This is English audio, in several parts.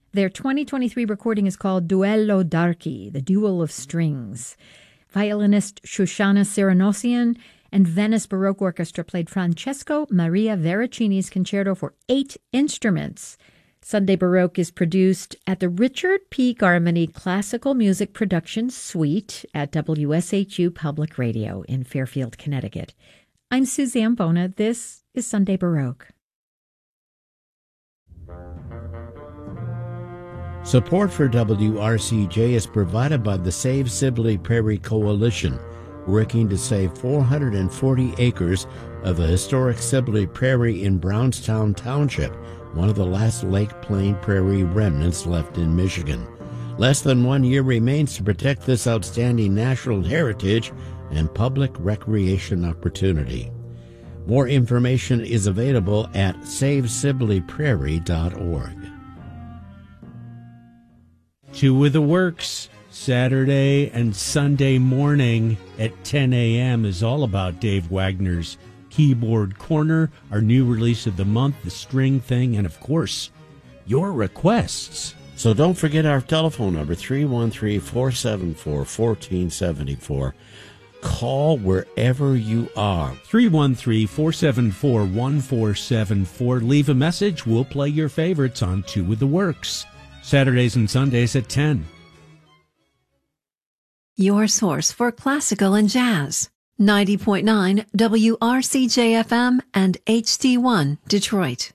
Their 2023 recording is called Duello d'Archi, the Duel of Strings. Violinist Shoshana Cyranosian and Venice Baroque Orchestra played Francesco Maria Veracini's concerto for 8 instruments. Sunday Baroque is produced at the Richard P. Garmany Classical Music Production Suite at WSHU Public Radio in Fairfield, Connecticut. I'm Suzanne Bona. This is Sunday Baroque. Support for WRCJ is provided by the Save Sibley Prairie Coalition, working to save 440 acres of the historic Sibley Prairie in Brownstown Township, one of the last Lake Plain Prairie remnants left in Michigan. Less than 1 year remains to protect this outstanding natural heritage and public recreation opportunity. More information is available at SaveSibleyPrairie.org. Two with the Works, Saturday and Sunday morning at 10 a.m. is all about Dave Wagner's Keyboard Corner, our new release of the month, The String Thing, and of course, your requests. So don't forget our telephone number, 313-474-1474. Call wherever you are. 313-474-1474. Leave a message. We'll play your favorites on Two with the Works. Saturdays and Sundays at 10. Your source for classical and jazz. 90.9 WRCJ-FM and HD1 Detroit.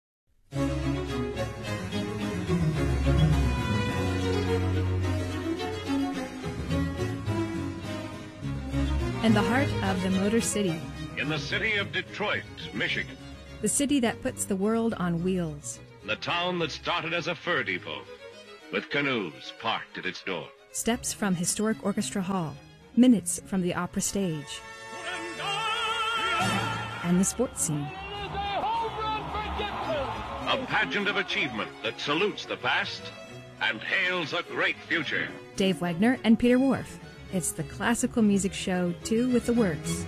In the heart of the Motor City. In the city of Detroit, Michigan. The city that puts the world on wheels. The town that started as a fur depot, with canoes parked at its door. Steps from historic Orchestra Hall, minutes from the opera stage, and the sports scene. A pageant of achievement that salutes the past and hails a great future. Dave Wagner and Peter Whorf. It's the classical music show, Two with the Works.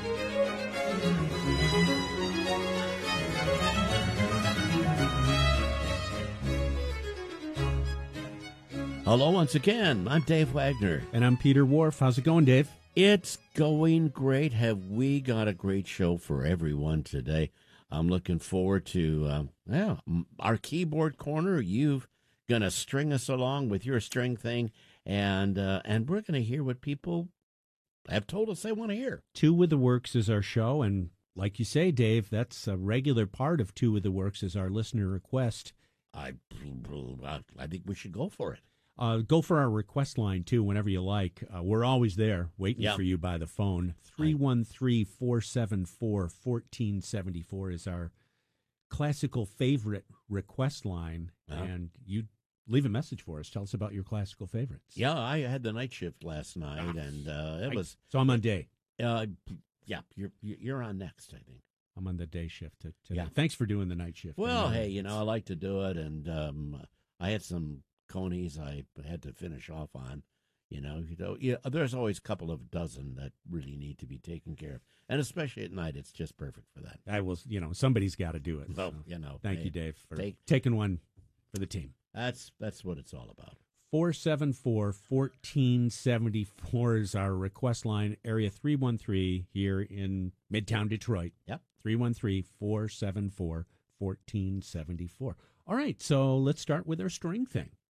Hello once again. I'm Dave Wagner. And I'm Peter Whorf. How's it going, Dave? It's going great. Have we got a great show for everyone today? I'm looking forward to our Keyboard Corner. You've going to string us along with your string thing, and we're going to hear what people have told us they want to hear. Two with the Works is our show, and like you say, Dave, that's a regular part of Two with the Works is our listener request. I think we should go for it. Go for our request line, too, whenever you like. We're always there waiting for you by the phone. 313-474-1474 is our classical favorite request line. And you leave a message for us. Tell us about your classical favorites. Yeah, I had the night shift last night, and it was... So I'm on day. Yeah, you're on next, I think. I'm on the day shift today. Yeah. Thanks for doing the night shift. Well, hey, I like to do it, and I had some conies I had to finish off on. There's always a couple of dozen that really need to be taken care of, and especially at night, it's just perfect for that. I will, somebody's got to do it. Well, so. Thank you, Dave, for taking one for the team. That's what it's all about. 474-1474 is our request line, area 313 here in Midtown Detroit. Yep. 313-474-1474. All right, so let's start with our string thing.